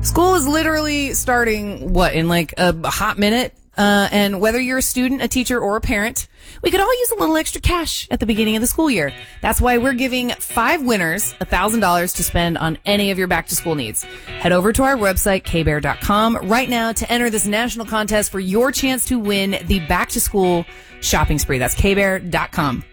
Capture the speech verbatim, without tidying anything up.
School is literally starting, what, in like a hot minute? Uh, and whether you're a student, a teacher, or a parent, we could all use a little extra cash at the beginning of the school year. That's why we're giving five winners one thousand dollars to spend on any of your back-to-school needs. Head over to our website, k bear dot com, right now to enter this national contest for your chance to win the back-to-school shopping spree. That's k bear dot com.